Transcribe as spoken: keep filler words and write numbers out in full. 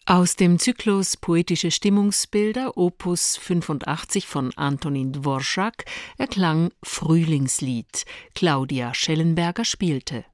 Aus dem Zyklus Poetische Stimmungsbilder Opus fünfundachtzig von Antonin Dvorak erklang Frühlingslied. Claudia Schellenberger spielte.